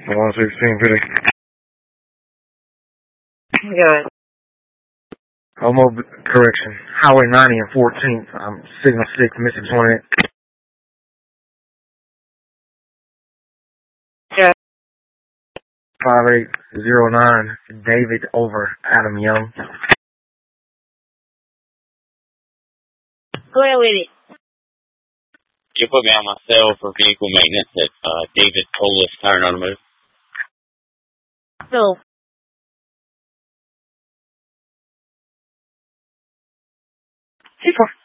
116 Billy. Good. Homo correction. Highway 90 and 14th. I'm signal 6, missing 20. Good. 5809. David over Adam Young. Go ahead with it. You put me on my cell for vehicle maintenance at David Polis Tire and Automotive. So. Keep on.